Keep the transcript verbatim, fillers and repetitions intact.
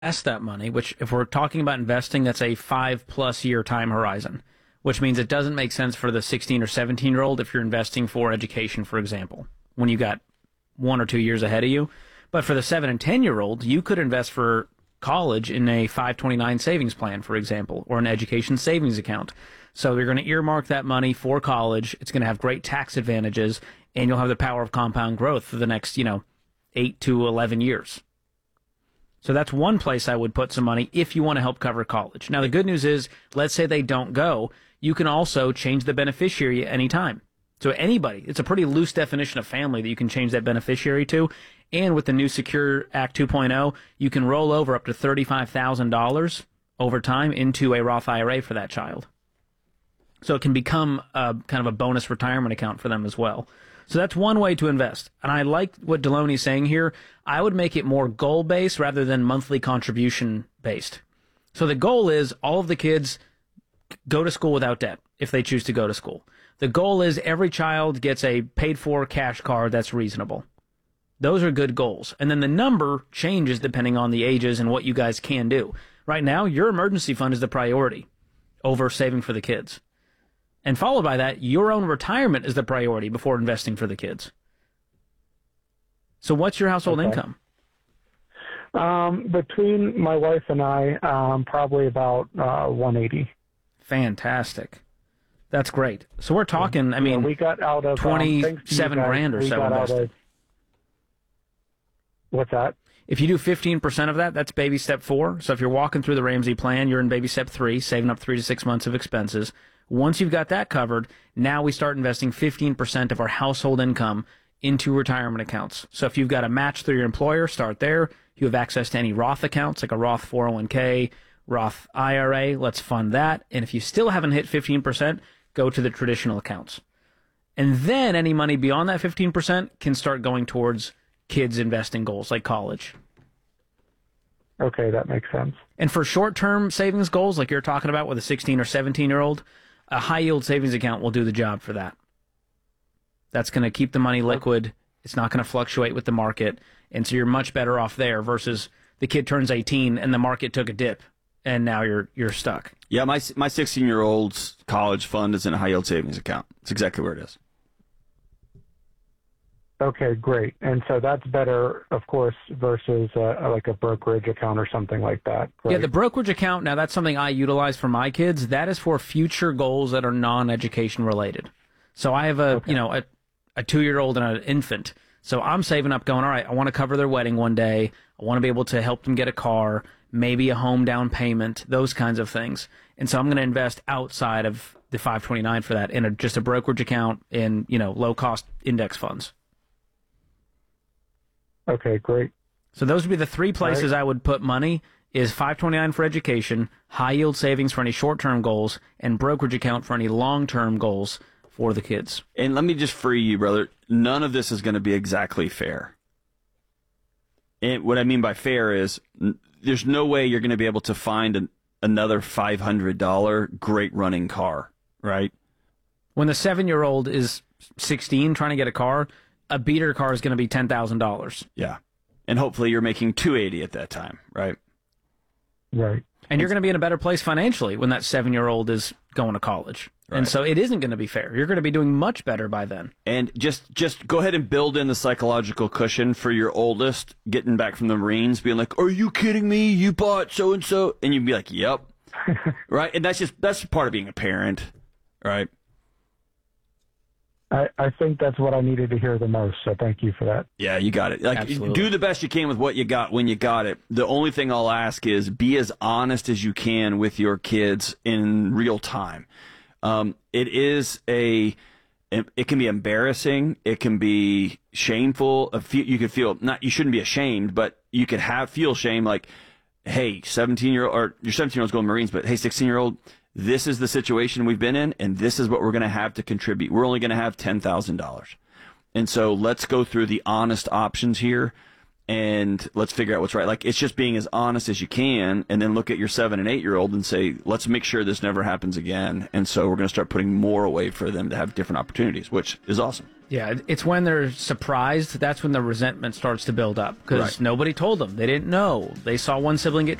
invest that money, which if we're talking about investing, that's a five plus year time horizon, which means it doesn't make sense for the sixteen or seventeen year old if you're investing for education, for example, when you got one or two years ahead of you. But for the seven and ten year old, you could invest for college in a five twenty-nine savings plan, for example, or an education savings account. So you're going to earmark that money for college. It's going to have great tax advantages, and you'll have the power of compound growth for the next, you know, eight to eleven years. So that's one place I would put some money if you want to help cover college. Now, the good news is, let's say they don't go, you can also change the beneficiary at any time. So anybody, it's a pretty loose definition of family that you can change that beneficiary to. And with the new Secure Act two point oh, you can roll over up to thirty-five thousand dollars over time into a Roth I R A for that child. So it can become a kind of a bonus retirement account for them as well. So that's one way to invest. And I like what Deloney's saying here. I would make it more goal-based rather than monthly contribution-based. So the goal is all of the kids go to school without debt if they choose to go to school. The goal is every child gets a paid-for cash card that's reasonable. Those are good goals. And then the number changes depending on the ages and what you guys can do. Right now, your emergency fund is the priority over saving for the kids. And followed by that, your own retirement is the priority before investing for the kids. So what's your household Okay. income? Um, between my wife and I, um, probably about uh, one eighty. Fantastic. That's great. So we're talking, I mean, yeah, we got out of twenty-seven um, grand or we so got out invested. of, what's that? If you do fifteen percent of that, that's baby step four. So if you're walking through the Ramsey plan, you're in baby step three, saving up three to six months of expenses. Once you've got that covered, now we start investing fifteen percent of our household income into retirement accounts. So if you've got a match through your employer, start there. You have access to any Roth accounts, like a Roth four oh one k, Roth I R A, let's fund that. And if you still haven't hit fifteen percent, go to the traditional accounts. And then any money beyond that fifteen percent can start going towards kids' investing goals, like college. Okay, that makes sense. And for short-term savings goals, like you're talking about with a sixteen or seventeen-year-old, a high-yield savings account will do the job for that. That's going to keep the money liquid. It's not going to fluctuate with the market. And so you're much better off there versus the kid turns eighteen and the market took a dip, and now you're you're stuck. Yeah, my my sixteen-year-old's college fund is in a high-yield savings account. It's exactly where it is. Okay, great. And so that's better, of course, versus uh, like a brokerage account or something like that. Great. Yeah, the brokerage account, now that's something I utilize for my kids. That is for future goals that are non-education related. So I have a, Okay. you know, a, a two-year-old and an infant. So I'm saving up going, all right, I want to cover their wedding one day. I want to be able to help them get a car, maybe a home down payment, those kinds of things. And so I'm going to invest outside of the five twenty-nine for that in a, just a brokerage account in, you know, low-cost index funds. Okay, great. So those would be the three places Right. I would put money is five twenty-nine for education, high yield savings for any short-term goals, and brokerage account for any long-term goals for the kids. And let me just free you, brother. None of this is going to be exactly fair. And what I mean by fair is n- there's no way you're going to be able to find an, another five hundred dollars great running car, right? When the seven-year-old is sixteen trying to get a car, a beater car is going to be ten thousand dollars. Yeah. And hopefully you're making two eighty at that time, right? Right. And you're going to be in a better place financially when that seven-year-old is going to college. Right. And so it isn't going to be fair. You're going to be doing much better by then. And just just go ahead and build in the psychological cushion for your oldest getting back from the Marines, being like, "Are you kidding me? You bought so and so," and you'd be like, "Yep," right? And that's just that's part of being a parent, right? I, I think that's what I needed to hear the most, so thank you for that. Yeah, you got it. Like, Absolutely. do the best you can with what you got when you got it. The only thing I'll ask is be as honest as you can with your kids in real time. Um, it is a, it can be embarrassing. It can be shameful. A few- You could feel not. You shouldn't be ashamed, but you could have feel shame. Like, hey, seventeen year old or your seventeen year old's going to Marines, but hey, sixteen year old. This is the situation we've been in, and this is what we're going to have to contribute. We're only going to have ten thousand dollars. And so let's go through the honest options here, and let's figure out what's right. Like, it's just being as honest as you can, and then look at your seven- and eight-year-old and say, let's make sure this never happens again. And so we're going to start putting more away for them to have different opportunities, which is awesome. Yeah, it's when they're surprised, that's when the resentment starts to build up, because Right. nobody told them. They didn't know. They saw one sibling get